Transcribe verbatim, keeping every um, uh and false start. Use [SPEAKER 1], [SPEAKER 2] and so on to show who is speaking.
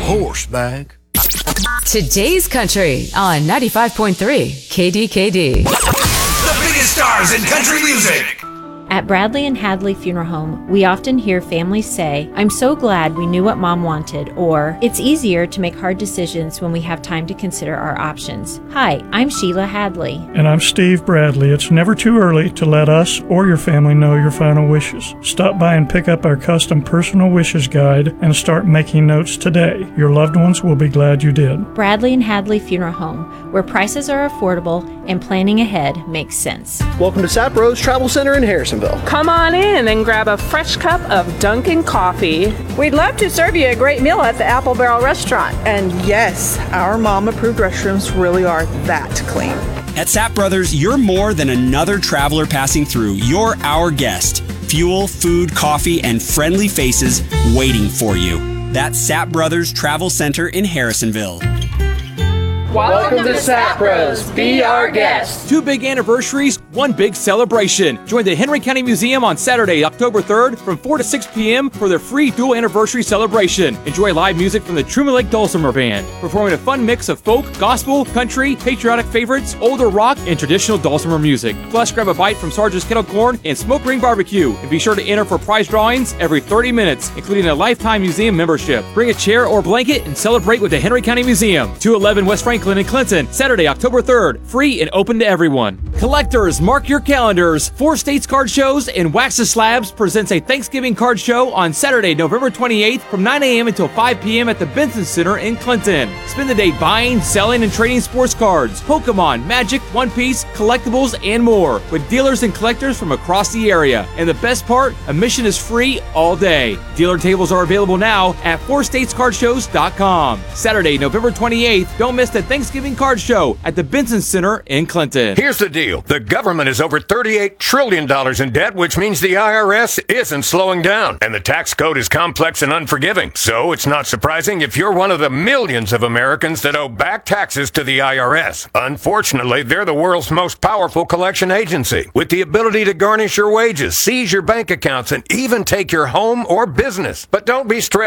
[SPEAKER 1] horseback.
[SPEAKER 2] Today's Country on ninety-five point three K D K D.
[SPEAKER 1] The biggest stars in country music.
[SPEAKER 3] At Bradley and Hadley Funeral Home, we often hear families say, "I'm so glad we knew what Mom wanted," or "It's easier to make hard decisions when we have time to consider our options." Hi, I'm Sheila Hadley.
[SPEAKER 4] And I'm Steve Bradley. It's never too early to let us or your family know your final wishes. Stop by and pick up our custom personal wishes guide and start making notes today. Your loved ones will be glad you did.
[SPEAKER 3] Bradley and Hadley Funeral Home, where prices are affordable and planning ahead makes sense.
[SPEAKER 5] Welcome to Sapro's Travel Center in Harrisonville.
[SPEAKER 6] Come on in and grab a fresh cup of Dunkin' coffee.
[SPEAKER 7] We'd love to serve you a great meal at the Apple Barrel Restaurant. And yes, our mom-approved restrooms really are that clean.
[SPEAKER 8] At Sapp Brothers, you're more than another traveler passing through. You're our guest. Fuel, food, coffee, and friendly faces waiting for you. That's Sapp Brothers Travel Center in Harrisonville.
[SPEAKER 9] Welcome to Sapros. Be our guest.
[SPEAKER 10] Two big anniversaries, one big celebration. Join the Henry County Museum on Saturday, October third from four to six p.m. for their free dual anniversary celebration. Enjoy live music from the Truman Lake Dulcimer Band, performing a fun mix of folk, gospel, country, patriotic favorites, older rock, and traditional dulcimer music. Plus, grab a bite from Sarge's Kettle Corn and Smoke Ring Barbecue. And be sure to enter for prize drawings every thirty minutes, including a lifetime museum membership. Bring a chair or blanket and celebrate with the Henry County Museum. two eleven West Franklin in Clinton, Saturday, October third. Free and open to everyone. Collectors, mark your calendars. Four States Card Shows and Wax and Slabs presents a Thanksgiving card show on Saturday, November twenty-eighth from nine a.m. until five p.m. at the Benson Center in Clinton. Spend the day buying, selling, and trading sports cards, Pokemon, Magic, One Piece, collectibles, and more with dealers and collectors from across the area. And the best part, admission is free all day. Dealer tables are available now at four states card shows dot com. Saturday, November twenty-eighth, don't miss the Thanksgiving Card Show at the Benson Center in Clinton.
[SPEAKER 11] Here's the deal. The government is over thirty-eight trillion dollars in debt, which means the I R S isn't slowing down. And the tax code is complex and unforgiving. So it's not surprising if you're one of the millions of Americans that owe back taxes to the I R S. Unfortunately, they're the world's most powerful collection agency, with the ability to garnish your wages, seize your bank accounts, and even take your home or business. But don't be stressed.